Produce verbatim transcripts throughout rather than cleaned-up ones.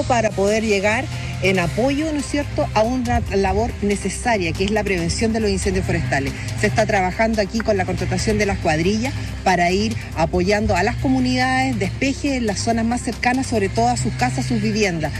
tiempo para poder llegar en apoyo, ¿no es cierto?, a una labor necesaria, que es la prevención de los incendios forestales. Se está trabajando aquí con la contratación de las cuadrillas para ir apoyando a las comunidades, despeje en las zonas más cercanas, sobre todo a sus casas, sus viviendas.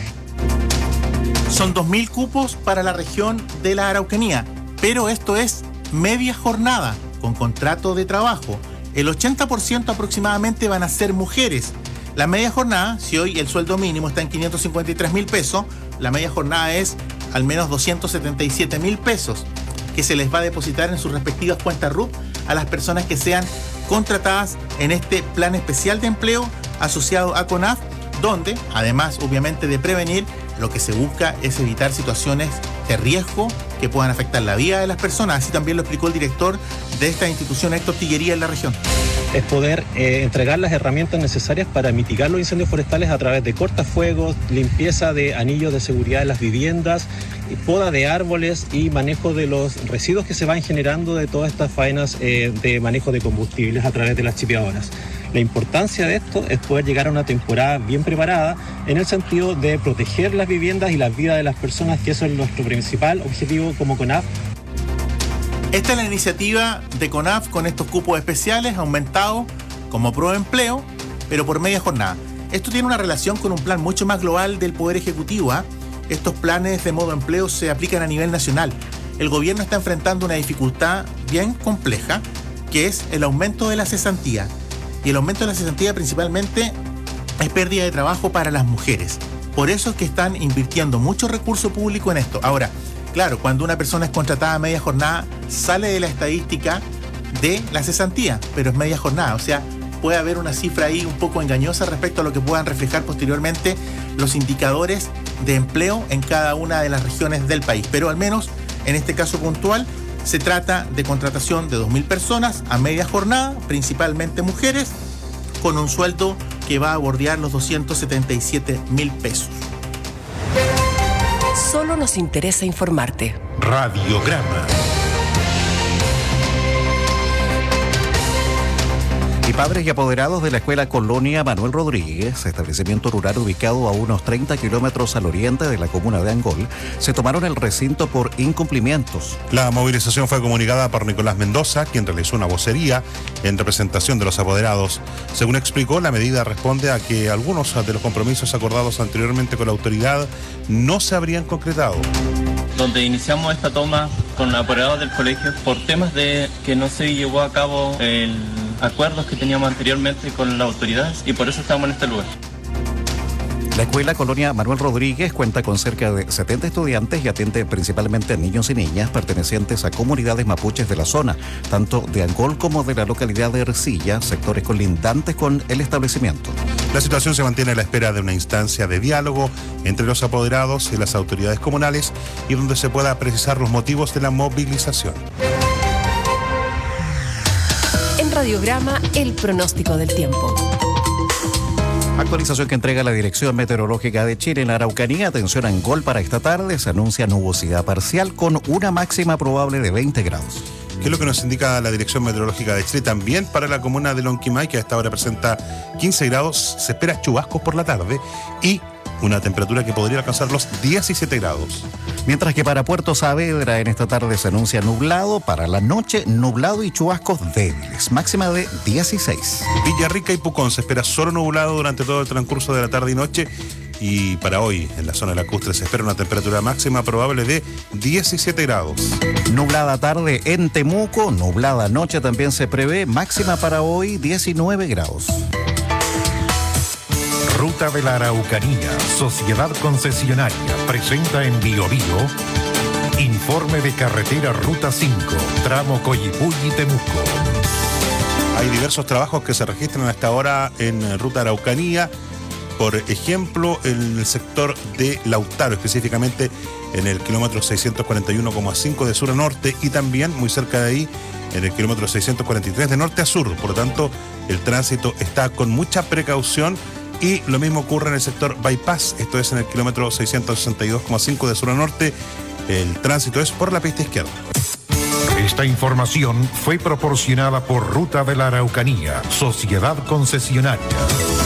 Son dos mil cupos para la región de la Araucanía, pero esto es media jornada, con contrato de trabajo. El ochenta por ciento aproximadamente van a ser mujeres. La media jornada, si hoy el sueldo mínimo está en quinientos cincuenta y tres mil pesos, la media jornada es al menos doscientos setenta y siete mil pesos, que se les va a depositar en sus respectivas cuentas R U P a las personas que sean contratadas en este plan especial de empleo asociado a CONAF, donde, además, obviamente, de prevenir, lo que se busca es evitar situaciones de riesgo que puedan afectar la vida de las personas. Así también lo explicó el director de esta institución, Héctor Tillería, en la región. Es poder eh, entregar las herramientas necesarias para mitigar los incendios forestales a través de cortafuegos, limpieza de anillos de seguridad en las viviendas, poda de árboles y manejo de los residuos que se van generando de todas estas faenas eh, de manejo de combustibles a través de las chipeadoras. La importancia de esto es poder llegar a una temporada bien preparada en el sentido de proteger las viviendas y las vidas de las personas, que eso es nuestro principal objetivo como CONAF. Esta es la iniciativa de CONAF con estos cupos especiales aumentados como proempleo, pero por media jornada. Esto tiene una relación con un plan mucho más global del Poder Ejecutivo, ¿eh? Estos planes de modo empleo se aplican a nivel nacional. El gobierno está enfrentando una dificultad bien compleja, que es el aumento de la cesantía. Y el aumento de la cesantía principalmente es pérdida de trabajo para las mujeres. Por eso es que están invirtiendo mucho recurso público en esto. Ahora, claro, cuando una persona es contratada a media jornada, sale de la estadística de la cesantía, pero es media jornada. O sea, puede haber una cifra ahí un poco engañosa respecto a lo que puedan reflejar posteriormente los indicadores de empleo en cada una de las regiones del país. Pero al menos en este caso puntual, se trata de contratación de dos mil personas a media jornada, principalmente mujeres, con un sueldo que va a bordear los doscientos setenta y siete mil pesos. Solo nos interesa informarte. Radiograma. Y padres y apoderados de la Escuela Colonia Manuel Rodríguez, establecimiento rural ubicado a unos treinta kilómetros al oriente de la comuna de Angol, se tomaron el recinto por incumplimientos. La movilización fue comunicada por Nicolás Mendoza, quien realizó una vocería en representación de los apoderados. Según explicó, la medida responde a que algunos de los compromisos acordados anteriormente con la autoridad no se habrían concretado. Donde iniciamos esta toma con apoderados del colegio por temas de que no se llevó a cabo el acuerdos que teníamos anteriormente con las autoridades y por eso estamos en este lugar. La Escuela Colonia Manuel Rodríguez cuenta con cerca de setenta estudiantes y atiende principalmente a niños y niñas pertenecientes a comunidades mapuches de la zona, tanto de Angol como de la localidad de Ercilla, sectores colindantes con el establecimiento. La situación se mantiene a la espera de una instancia de diálogo entre los apoderados y las autoridades comunales y donde se pueda precisar los motivos de la movilización. En Radiograma, el pronóstico del tiempo. Actualización que entrega la Dirección Meteorológica de Chile en la Araucanía. Atención a Angol para esta tarde. Se anuncia nubosidad parcial con una máxima probable de veinte grados. ¿Qué es lo que nos indica la Dirección Meteorológica de Chile? También para la comuna de Lonquimay, que a esta hora presenta quince grados, se espera chubascos por la tarde y una temperatura que podría alcanzar los diecisiete grados. Mientras que para Puerto Saavedra en esta tarde se anuncia nublado, para la noche nublado y chubascos débiles, máxima de dieciséis. Villarrica y Pucón se espera solo nublado durante todo el transcurso de la tarde y noche. Y para hoy, en la zona lacustre, se espera una temperatura máxima probable de diecisiete grados. Nublada tarde en Temuco, nublada noche también se prevé, máxima para hoy diecinueve grados. Ruta de la Araucanía, Sociedad Concesionaria, presenta en Bio Bio informe de carretera Ruta cinco, tramo Coyipulli y Temuco. Hay diversos trabajos que se registran hasta ahora en Ruta Araucanía. Por ejemplo, en el sector de Lautaro, específicamente en el kilómetro seiscientos cuarenta y uno coma cinco de sur a norte y también muy cerca de ahí en el kilómetro seiscientos cuarenta y tres de norte a sur. Por lo tanto, el tránsito está con mucha precaución y lo mismo ocurre en el sector Bypass, esto es en el kilómetro seiscientos sesenta y dos coma cinco de sur a norte. El tránsito es por la pista izquierda. Esta información fue proporcionada por Ruta de la Araucanía, Sociedad Concesionaria.